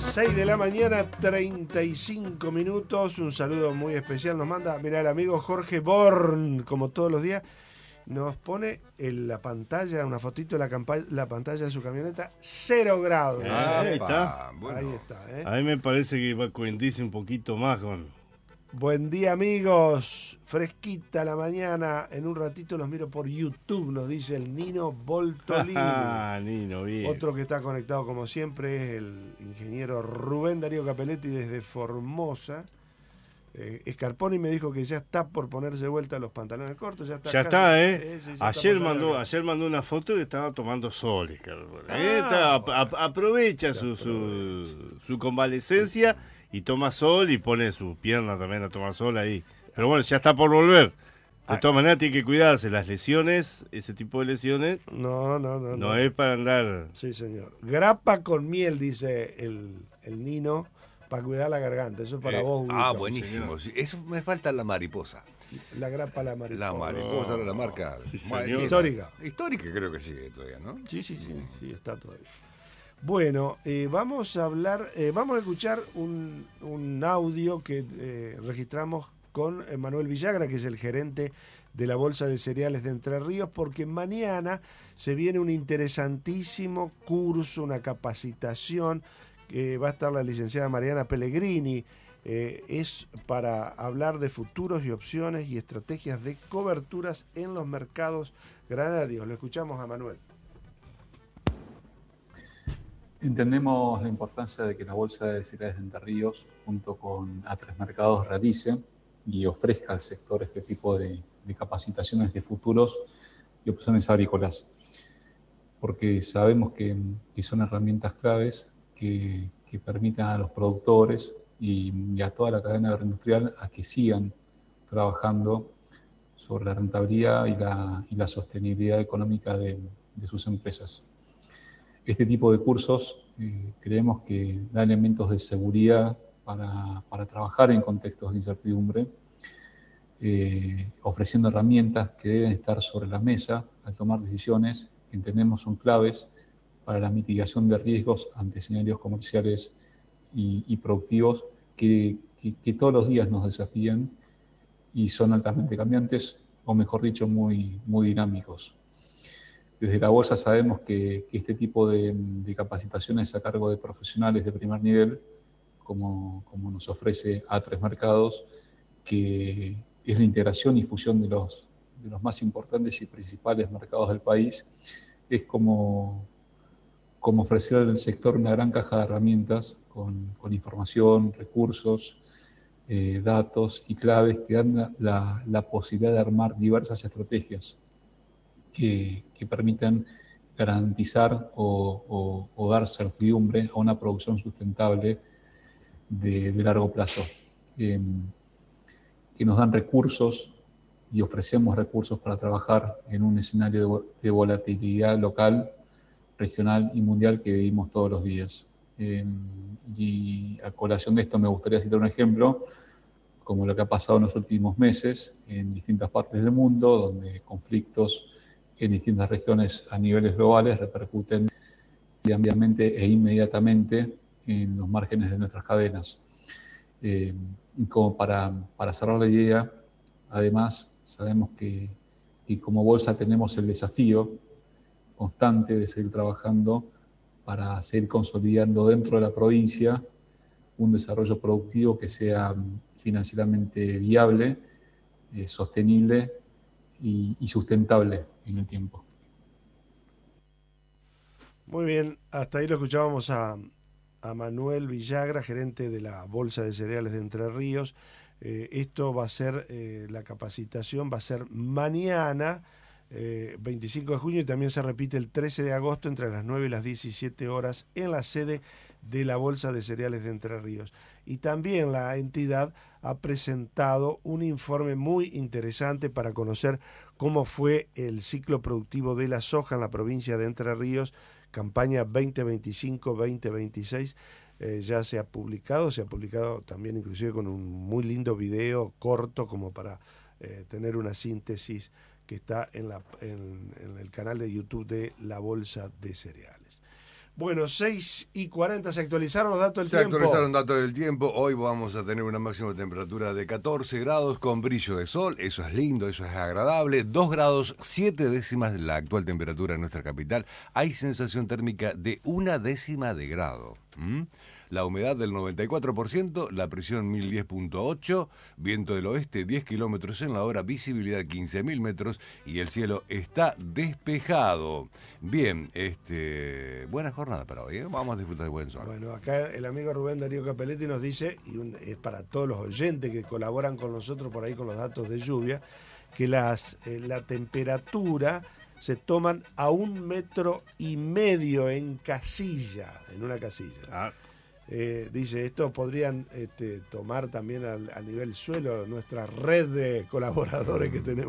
6 de la mañana, 35 minutos. Un saludo muy especial nos manda, mira, el amigo Jorge Born, como todos los días, nos pone en la pantalla, una fotito de la pantalla de su camioneta, 0 grados. Ahí está. Bueno. Ahí está. A mí me parece que coincide un poquito más con... Buen día, amigos. Fresquita la mañana. En un ratito los miro por YouTube, nos dice el Nino Voltolini. Nino, bien. Otro que está conectado como siempre es el ingeniero Rubén Darío Capelletti desde Formosa. Scarponi me dijo que ya está por ponerse de vuelta los pantalones cortos. Ya está, Sí, ya ayer está mandó una foto que estaba tomando sol, aprovecha su convalecencia y toma sol y pone su pierna también a tomar sol ahí. Pero bueno, ya está por volver. De todas maneras tiene que cuidarse. Las lesiones, ese tipo de lesiones, no es para andar... Sí, señor. Grapa con miel, dice el Nino, para cuidar la garganta. Eso es para vos, Huguito. Buenísimo. Sí, eso me falta la mariposa. La grapa, la mariposa. La mariposa, la marca Histórica. Histórica creo que sigue todavía, ¿no? Sí, está todavía. Bueno, vamos a hablar, vamos a escuchar un audio que registramos con Manuel Villagra, que es el gerente de la Bolsa de Cereales de Entre Ríos, porque mañana se viene un interesantísimo curso, una capacitación, que va a estar la licenciada Mariana Pellegrini, es para hablar de futuros y opciones y estrategias de coberturas en los mercados granarios. Lo escuchamos a Manuel. Entendemos la importancia de que la Bolsa de Cereales de Entre Ríos, junto con A3 Mercados, realice y ofrezca al sector este tipo de capacitaciones de futuros y opciones agrícolas, porque sabemos que son herramientas claves que permitan a los productores y a toda la cadena agroindustrial a que sigan trabajando sobre la rentabilidad y la sostenibilidad económica de sus empresas. Este tipo de cursos creemos que da elementos de seguridad para trabajar en contextos de incertidumbre, ofreciendo herramientas que deben estar sobre la mesa al tomar decisiones que entendemos son claves para la mitigación de riesgos ante escenarios comerciales y productivos que todos los días nos desafían y son altamente cambiantes, o mejor dicho, muy dinámicos. Desde la Bolsa sabemos que este tipo de capacitaciones a cargo de profesionales de primer nivel, como nos ofrece A3 Mercados, que es la integración y fusión de los más importantes y principales mercados del país, es como ofrecer al sector una gran caja de herramientas con información, recursos, datos y claves que dan la posibilidad de armar diversas estrategias que permitan garantizar o dar certidumbre a una producción sustentable de largo plazo, que nos dan recursos y ofrecemos recursos para trabajar en un escenario de volatilidad local, regional y mundial que vivimos todos los días. Y a colación de esto me gustaría citar un ejemplo, como lo que ha pasado en los últimos meses en distintas partes del mundo, donde conflictos en distintas regiones a niveles globales repercuten ampliamente e inmediatamente en los márgenes de nuestras cadenas. Y como para cerrar la idea, además sabemos que como Bolsa tenemos el desafío constante de seguir trabajando para seguir consolidando dentro de la provincia un desarrollo productivo que sea financieramente viable, sostenible y sustentable en el tiempo. Muy bien, hasta ahí lo escuchábamos a Manuel Villagra, gerente de la Bolsa de Cereales de Entre Ríos. Esto va a ser, la capacitación va a ser mañana, 25 de junio, y también se repite el 13 de agosto entre las 9 y las 17 horas en la sede de la Bolsa de Cereales de Entre Ríos. Y también la entidad ha presentado un informe muy interesante para conocer cómo fue el ciclo productivo de la soja en la provincia de Entre Ríos, campaña 2025-2026. Ya se ha publicado también inclusive con un muy lindo video corto como para tener una síntesis que está en el canal de YouTube de la Bolsa de Cereales. Bueno, 6:40, se actualizaron los datos del Se tiempo. actualizaron datos del tiempo. Hoy vamos a tener una máxima temperatura de 14 grados con brillo de sol. Eso es lindo, eso es agradable. 2 grados 7 décimas la actual temperatura en nuestra capital. Hay sensación térmica de 1 décima de grado. La humedad del 94%, la presión 1010.8, viento del oeste 10 kilómetros en la hora, visibilidad 15.000 metros y el cielo está despejado. Bien, buena jornada para hoy, ¿eh? Vamos a disfrutar de buen sol. Bueno, acá el amigo Rubén Darío Capelletti nos dice, es para todos los oyentes que colaboran con nosotros por ahí con los datos de lluvia, que la temperatura se toman a 1,5 metros en casilla, en una casilla. Dice, esto podrían tomar también a nivel suelo nuestra red de colaboradores que tenemos.